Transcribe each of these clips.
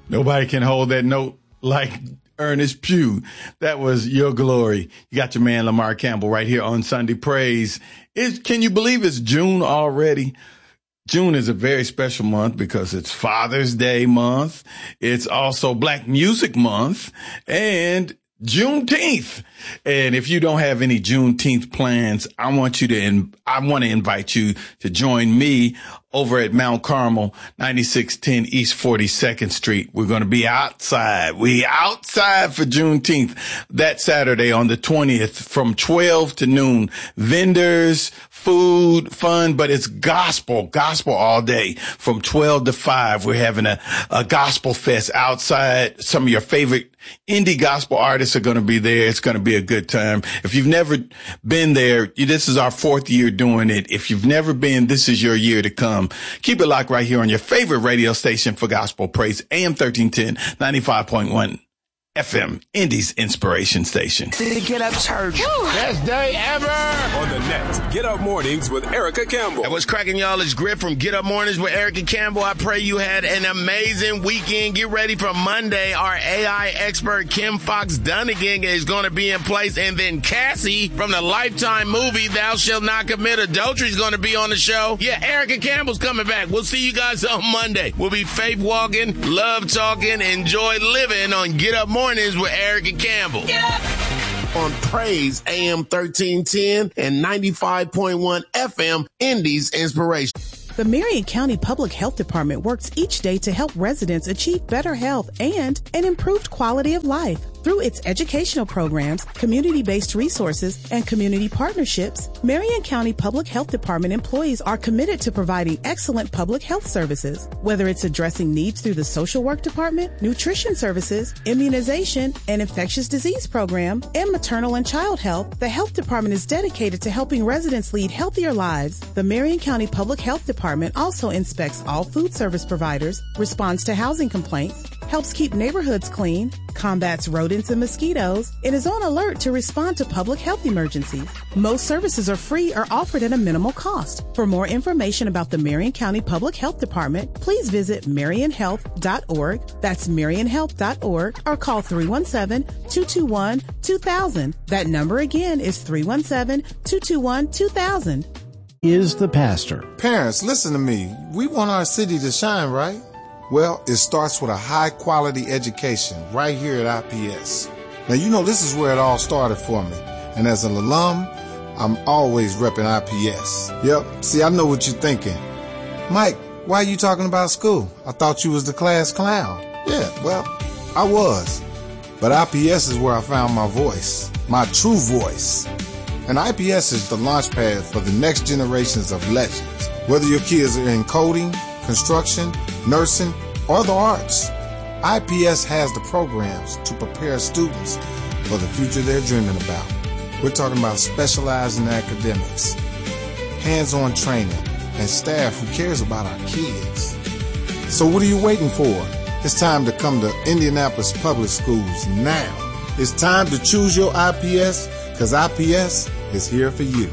Nobody can hold that note like Ernest Pugh. That was Your Glory. You got your man Lamar Campbell right here on Sunday Praise. Can you believe it's June already? June is a very special month because it's Father's Day month. It's also Black Music Month and Juneteenth. And if you don't have any Juneteenth plans, I want to invite you to join me over at Mount Carmel, 9610 East 42nd Street. We're going to be outside. We outside for Juneteenth that Saturday on the 20th from 12 to noon. Vendors, food, fun, but it's gospel all day from 12 to 5. We're having a gospel fest outside. Some of your favorite indie gospel artists are going to be there. It's going to be a good time. If you've never been there, this is our 4th year doing it. If you've never been, this is your year to come. Keep it locked right here on your favorite radio station for gospel praise, AM 1310, 95.1 FM, Indy's Inspiration Station. Get Up Church. Best day ever. On the net, Get Up Mornings with Erica Campbell. And what's cracking, y'all? It's Griff from Get Up Mornings with Erica Campbell. I pray you had an amazing weekend. Get ready for Monday. Our AI expert, Kim Fox Dunnigan, is going to be in place. And then Cassie from the Lifetime movie, Thou Shalt Not Commit Adultery, is going to be on the show. Yeah, Erica Campbell's coming back. We'll see you guys on Monday. We'll be faith walking, love talking, enjoy living on Get Up Mornings with Erica Campbell. On Praise AM 1310 and 95.1 FM, Indy's Inspiration. The Marion County Public Health Department works each day to help residents achieve better health and an improved quality of life. Through its educational programs, community-based resources, and community partnerships, Marion County Public Health Department employees are committed to providing excellent public health services. Whether it's addressing needs through the social work department, nutrition services, immunization, and infectious disease program, and maternal and child health, the health department is dedicated to helping residents lead healthier lives. The Marion County Public Health Department also inspects all food service providers, responds to housing complaints, helps keep neighborhoods clean, combats rodents and mosquitoes, and is on alert to respond to public health emergencies. Most services are free or offered at a minimal cost. For more information about the Marion County Public Health Department, please visit marionhealth.org. That's marionhealth.org, or call 317-221-2000. That number again is 317-221-2000. Is the pastor. Parents, listen to me. We want our city to shine, right? Well, it starts with a high-quality education right here at IPS. Now, this is where it all started for me. And as an alum, I'm always repping IPS. Yep, see, I know what you're thinking. Mike, why are you talking about school? I thought you was the class clown. Yeah, well, I was. But IPS is where I found my voice, my true voice. And IPS is the launch pad for the next generations of legends. Whether your kids are in coding, construction, nursing, or the arts, IPS has the programs to prepare students for the future they're dreaming about. We're talking about specialized in academics, hands-on training, and staff who cares about our kids. So what are you waiting for? It's time to come to Indianapolis Public Schools now. It's time to choose your IPS, because IPS is here for you.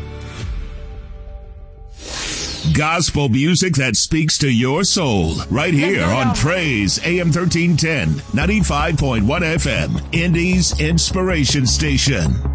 Gospel music that speaks to your soul. Right here on Praise AM 1310, 95.1 FM, Indy's Inspiration Station.